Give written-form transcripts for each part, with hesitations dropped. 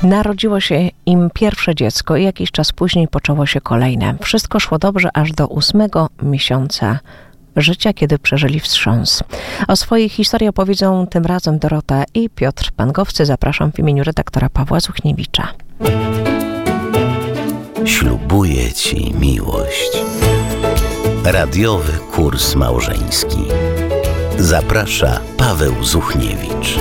Narodziło się im pierwsze dziecko i jakiś czas później poczęło się kolejne. Wszystko szło dobrze aż do 8 miesiąca życia, kiedy przeżyli wstrząs. O swojej historii opowiedzą tym razem Dorota i Piotr Pangowscy. Zapraszam w imieniu redaktora Pawła Zuchniewicza. Ślubuję Ci miłość. Radiowy kurs małżeński. Zaprasza Paweł Zuchniewicz.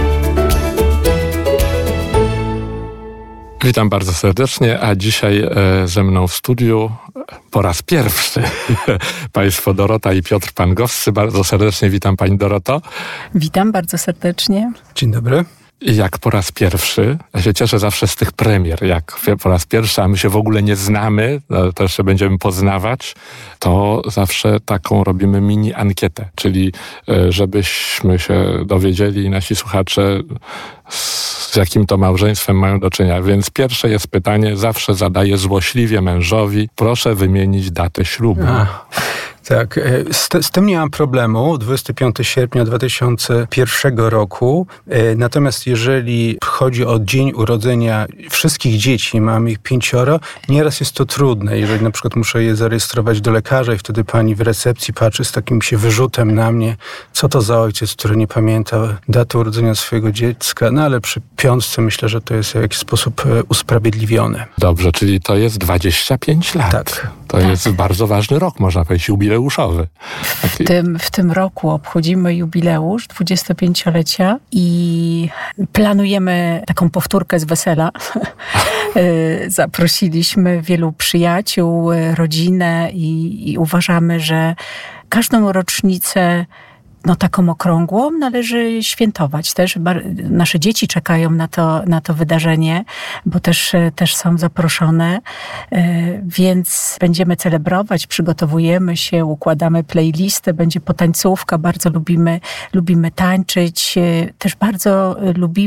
Witam bardzo serdecznie, a dzisiaj ze mną w studiu po raz pierwszy Państwo Dorota i Piotr Pangowscy. Bardzo serdecznie witam Pani Doroto. Witam bardzo serdecznie. Dzień dobry. I jak po raz pierwszy, ja się cieszę zawsze z tych premier, jak po raz pierwszy, a my się w ogóle nie znamy, to jeszcze będziemy poznawać, to zawsze taką robimy mini ankietę, czyli żebyśmy się dowiedzieli, nasi słuchacze, z jakim to małżeństwem mają do czynienia. Więc pierwsze jest pytanie, zawsze zadaję złośliwie mężowi, proszę wymienić datę ślubu. Tak, z tym nie mam problemu, 25 sierpnia 2001 roku. Natomiast jeżeli chodzi o dzień urodzenia wszystkich dzieci, mam ich 5, nieraz jest to trudne. Jeżeli na przykład muszę je zarejestrować do lekarza i wtedy pani w recepcji patrzy z takim się wyrzutem na mnie, co to za ojciec, który nie pamięta daty urodzenia swojego dziecka. No ale przy 5 myślę, że to jest w jakiś sposób usprawiedliwione. Dobrze, czyli to jest 25 lat. Tak. To jest bardzo ważny rok, można powiedzieć, jubileuszowy. W tym roku obchodzimy jubileusz 25-lecia i planujemy taką powtórkę z wesela. Zaprosiliśmy wielu przyjaciół, rodzinę i uważamy, że każdą rocznicę taką okrągłą należy świętować też. Nasze dzieci czekają na to wydarzenie, bo też są zaproszone, więc będziemy celebrować, przygotowujemy się, układamy playlistę, będzie potańcówka, bardzo lubimy tańczyć, też bardzo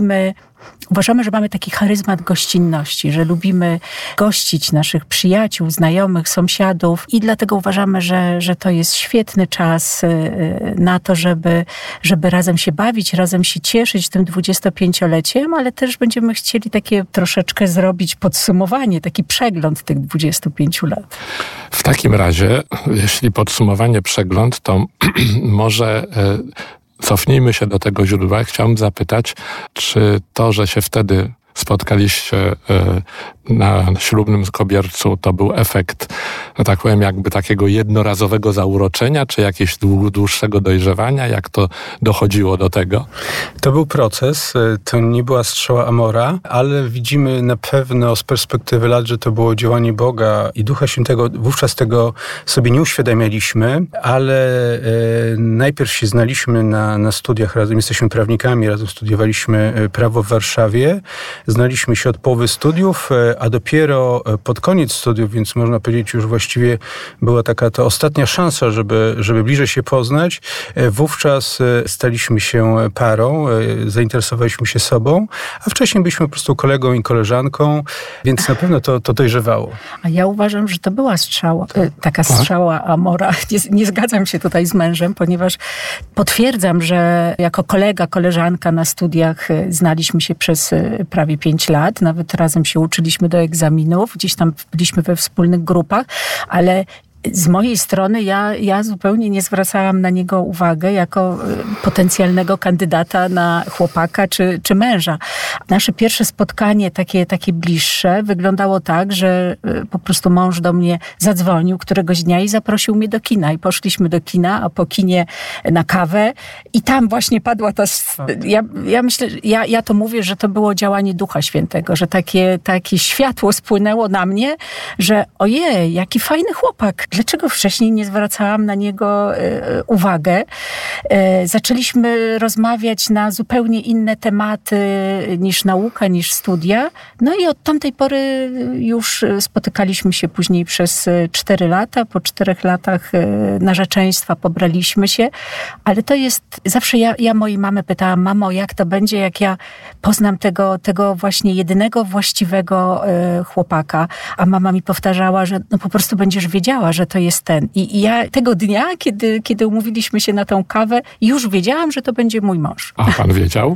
uważamy, że mamy taki charyzmat gościnności, że lubimy gościć naszych przyjaciół, znajomych, sąsiadów i dlatego uważamy, że to jest świetny czas na to, żeby razem się bawić, razem się cieszyć tym 25-leciem, ale też będziemy chcieli takie troszeczkę zrobić podsumowanie, taki przegląd tych 25 lat. W takim razie, jeśli podsumowanie, przegląd, to może cofnijmy się do tego źródła. Chciałbym zapytać, czy to, że się wtedy spotkaliście na ślubnym kobiercu, to był efekt, że tak powiem, jakby takiego jednorazowego zauroczenia, czy jakiegoś dłuższego dojrzewania? Jak to dochodziło do tego? To był proces, to nie była strzała Amora, ale widzimy na pewno z perspektywy lat, że to było działanie Boga i Ducha Świętego. Wówczas tego sobie nie uświadamialiśmy, ale najpierw się znaliśmy na studiach razem, jesteśmy prawnikami, razem studiowaliśmy prawo w Warszawie, znaliśmy się od połowy studiów, a dopiero pod koniec studiów, więc można powiedzieć już właściwie była taka to ostatnia szansa, żeby bliżej się poznać. Wówczas staliśmy się parą, zainteresowaliśmy się sobą, a wcześniej byliśmy po prostu kolegą i koleżanką, więc na pewno to dojrzewało. A ja uważam, że to była strzała Amora. Nie zgadzam się tutaj z mężem, ponieważ potwierdzam, że jako koleżanka na studiach znaliśmy się przez prawie 5 lat, nawet razem się uczyliśmy do egzaminów, gdzieś tam byliśmy we wspólnych grupach, ale z mojej strony ja zupełnie nie zwracałam na niego uwagę jako potencjalnego kandydata na chłopaka czy męża. Nasze pierwsze spotkanie, takie bliższe, wyglądało tak, że po prostu mąż do mnie zadzwonił któregoś dnia i zaprosił mnie do kina. I poszliśmy do kina, a po kinie na kawę i tam właśnie padła ta... Ja myślę, ja to mówię, że to było działanie Ducha Świętego, że takie światło spłynęło na mnie, że ojej, jaki fajny chłopak. Dlaczego wcześniej nie zwracałam na niego uwagę? Zaczęliśmy rozmawiać na zupełnie inne tematy niż nauka, niż studia. No i od tamtej pory już spotykaliśmy się później przez 4 lata. Po 4 latach narzeczeństwa pobraliśmy się. Ale to jest... Zawsze ja mojej mamy pytałam, mamo, jak to będzie, jak ja poznam tego właśnie jedynego właściwego chłopaka. A mama mi powtarzała, że po prostu będziesz wiedziała, że to jest ten. I ja tego dnia, kiedy umówiliśmy się na tą kawę, już wiedziałam, że to będzie mój mąż. A pan wiedział?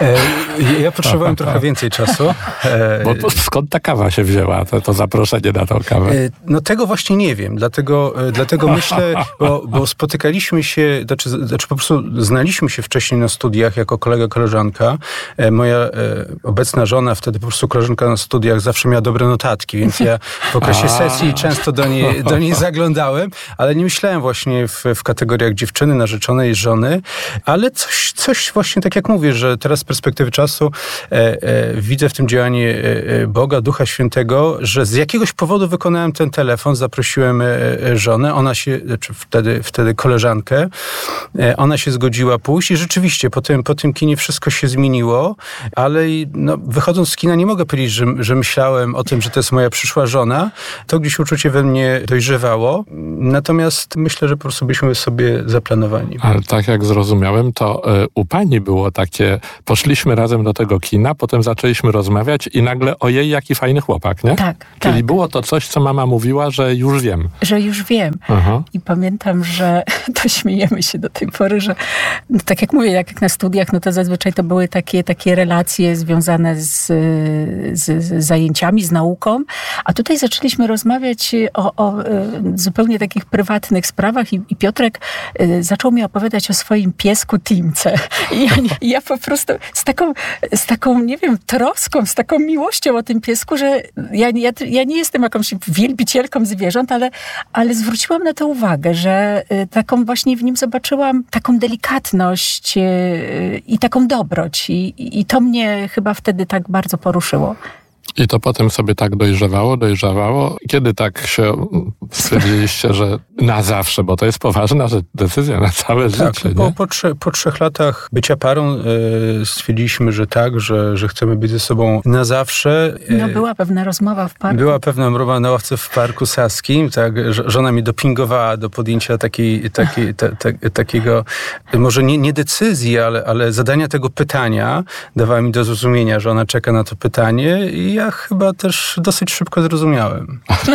Ja potrzebowałem trochę więcej czasu. Bo skąd ta kawa się wzięła, to zaproszenie na tą kawę? No tego właśnie nie wiem, dlatego myślę, bo spotykaliśmy się, znaczy po prostu znaliśmy się wcześniej na studiach jako kolega, koleżanka. Moja obecna żona, wtedy po prostu koleżanka na studiach, zawsze miała dobre notatki, więc ja w okresie sesji często do niej zaglądałem, ale nie myślałem właśnie w kategoriach dziewczyny, narzeczonej, żony, ale coś właśnie tak jak mówię, że teraz z perspektywy czasu widzę w tym działanie Boga, Ducha Świętego, że z jakiegoś powodu wykonałem ten telefon, zaprosiłem żonę, ona się, wtedy koleżankę, ona się zgodziła pójść i rzeczywiście po tym kinie wszystko się zmieniło, ale wychodząc z kina nie mogę powiedzieć, że myślałem o tym, że to jest moja przyszła żona. To gdzieś uczucie we mnie dojrzewało, natomiast myślę, że po prostu byliśmy sobie zaplanowani. Ale tak jak zrozumiałem, to u pani było takie, poszliśmy razem do tego kina, potem zaczęliśmy rozmawiać i nagle ojej, jaki fajny chłopak, nie? Tak. Czyli było to coś, co mama mówiła, że już wiem. Że już wiem. Aha. I pamiętam, że to śmiejemy się do tej pory, że tak jak mówię, jak na studiach, no to zazwyczaj to były takie relacje związane z zajęciami, z nauką, a tutaj zaczęliśmy rozmawiać o zupełnie takich prywatnych sprawach i Piotrek zaczął mi opowiadać o swoim piesku Timce. I ja po prostu z taką, nie wiem, troską, z taką miłością o tym piesku, że ja nie jestem jakąś wielbicielką zwierząt, ale zwróciłam na to uwagę, że taką właśnie w nim zobaczyłam taką delikatność i taką dobroć. I to mnie chyba wtedy tak bardzo poruszyło. I to potem sobie tak dojrzawało. Kiedy tak się stwierdziliście, że na zawsze, bo to jest poważna decyzja na całe życie, nie? Po 3 latach bycia parą stwierdziliśmy, że tak, że chcemy być ze sobą na zawsze. No była pewna rozmowa w parku. Była pewna rozmowa na ławce w Parku Saskim. Tak, żona mnie dopingowała do podjęcia takiego, może nie decyzji, ale zadania tego pytania. Dawała mi do zrozumienia, że ona czeka na to pytanie i ja chyba też dosyć szybko zrozumiałem.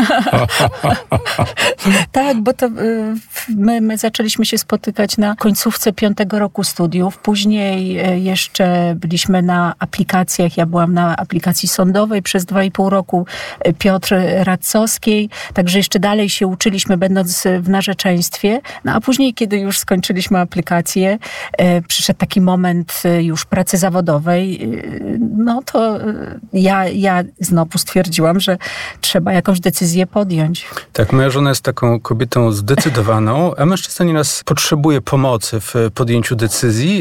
Tak, bo to my zaczęliśmy się spotykać na końcówce 5. roku studiów. Później jeszcze byliśmy na aplikacjach. Ja byłam na aplikacji sądowej przez 2,5 roku, Piotr Radcowskiej. Także jeszcze dalej się uczyliśmy, będąc w narzeczeństwie. No a później, kiedy już skończyliśmy aplikację, przyszedł taki moment już pracy zawodowej. No to ja znowu stwierdziłam, że trzeba jakąś decyzję podjąć. Tak, moja żona jest taką kobietą zdecydowaną, a mężczyzna nieraz potrzebuje pomocy w podjęciu decyzji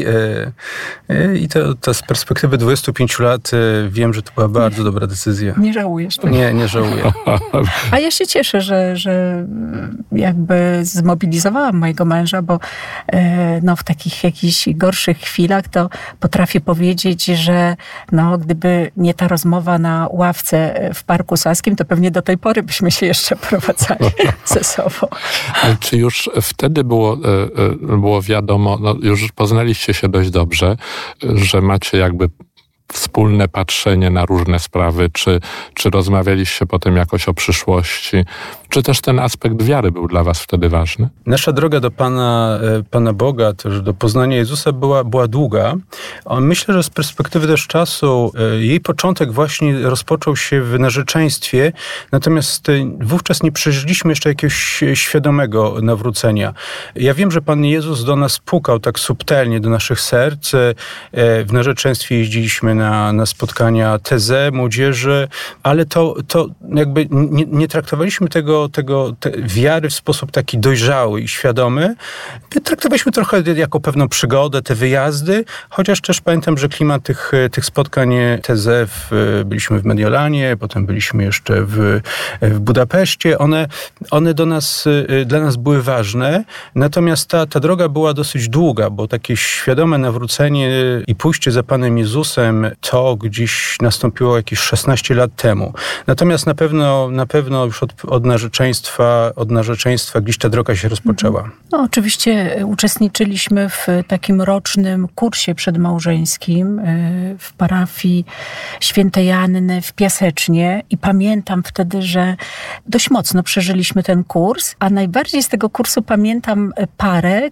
i to z perspektywy 25 lat wiem, że to była bardzo dobra decyzja. Nie żałujesz? Nie żałuję. A ja się cieszę, że jakby zmobilizowałam mojego męża, bo w takich jakichś gorszych chwilach to potrafię powiedzieć, że gdyby nie ta rozmowa na ławce w Parku Saskim, to pewnie do tej pory byśmy się jeszcze prowadzali ze sobą. Ale czy już wtedy było wiadomo, już poznaliście się dość dobrze, że macie jakby wspólne patrzenie na różne sprawy, czy rozmawialiście potem jakoś o przyszłości, czy też ten aspekt wiary był dla was wtedy ważny? Nasza droga do Pana Boga, też do poznania Jezusa była długa. Myślę, że z perspektywy też czasu jej początek właśnie rozpoczął się w narzeczeństwie, natomiast wówczas nie przeżyliśmy jeszcze jakiegoś świadomego nawrócenia. Ja wiem, że Pan Jezus do nas pukał tak subtelnie do naszych serc. W narzeczeństwie jeździliśmy na spotkania TZ, młodzieży, ale to jakby nie traktowaliśmy tej wiary w sposób taki dojrzały i świadomy. Traktowaliśmy trochę jako pewną przygodę, te wyjazdy, chociaż też pamiętam, że klimat tych spotkań TZ, byliśmy w Mediolanie, potem byliśmy jeszcze w Budapeszcie. One dla nas były ważne, natomiast ta droga była dosyć długa, bo takie świadome nawrócenie i pójście za Panem Jezusem to gdzieś nastąpiło jakieś 16 lat temu. Natomiast na pewno już od narzeczeństwa gdzieś ta droga się rozpoczęła. No, oczywiście uczestniczyliśmy w takim rocznym kursie przedmałżeńskim w parafii Świętej Anny w Piasecznie i pamiętam wtedy, że dość mocno przeżyliśmy ten kurs, a najbardziej z tego kursu pamiętam parę,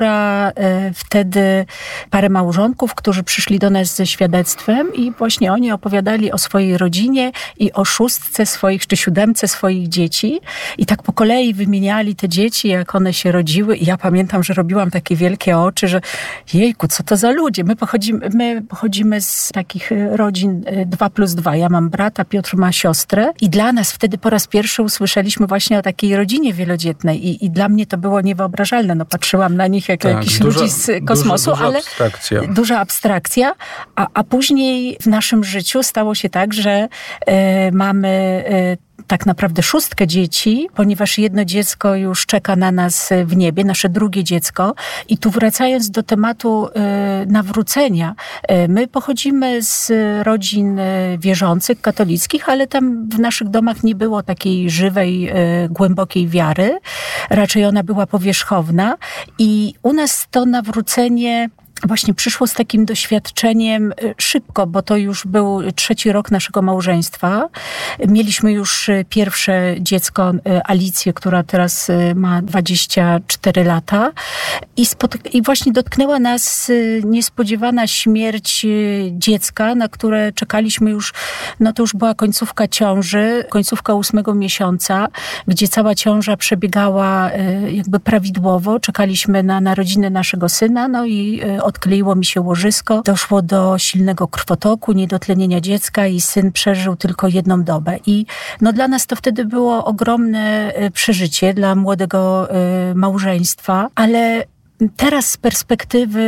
parę małżonków, którzy przyszli do nas ze świadectwem i właśnie oni opowiadali o swojej rodzinie i o 6 swoich, czy 7 swoich dzieci i tak po kolei wymieniali te dzieci, jak one się rodziły i ja pamiętam, że robiłam takie wielkie oczy, że jejku, co to za ludzie? My pochodzimy z takich rodzin 2+2. Ja mam brata, Piotr ma siostrę i dla nas wtedy po raz pierwszy usłyszeliśmy właśnie o takiej rodzinie wielodzietnej i dla mnie to było niewyobrażalne. No, patrzymy na nich jak jakichś ludzi z kosmosu, ale duża abstrakcja. A później w naszym życiu stało się tak, że mamy tak naprawdę 6 dzieci, ponieważ jedno dziecko już czeka na nas w niebie, nasze drugie dziecko. I tu wracając do tematu nawrócenia, my pochodzimy z rodzin wierzących, katolickich, ale tam w naszych domach nie było takiej żywej, głębokiej wiary. Raczej ona była powierzchowna i u nas to nawrócenie właśnie przyszło z takim doświadczeniem szybko, bo to już był 3. rok naszego małżeństwa. Mieliśmy już pierwsze dziecko, Alicję, która teraz ma 24 lata. I właśnie dotknęła nas niespodziewana śmierć dziecka, na które czekaliśmy już, no to już była końcówka ciąży, końcówka 8 miesiąca, gdzie cała ciąża przebiegała jakby prawidłowo. Czekaliśmy na narodziny naszego syna, no i odkleiło mi się łożysko, doszło do silnego krwotoku, niedotlenienia dziecka i syn przeżył tylko 1 dobę. I no dla nas to wtedy było ogromne przeżycie, dla młodego małżeństwa, ale teraz z perspektywy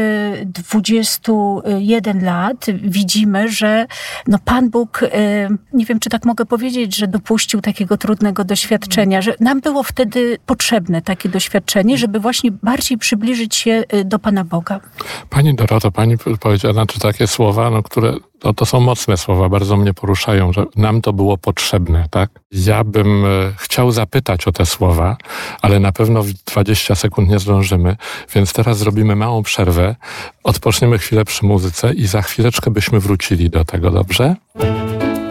21 lat widzimy, że no Pan Bóg, nie wiem, czy tak mogę powiedzieć, że dopuścił takiego trudnego doświadczenia, że nam było wtedy potrzebne takie doświadczenie, żeby właśnie bardziej przybliżyć się do Pana Boga. Pani Doroto, pani powiedziała takie słowa, które to są mocne słowa, bardzo mnie poruszają, że nam to było potrzebne, tak? Ja bym chciał zapytać o te słowa, ale na pewno w 20 sekund nie zdążymy, więc teraz zrobimy małą przerwę, odpoczniemy chwilę przy muzyce i za chwileczkę byśmy wrócili do tego, dobrze?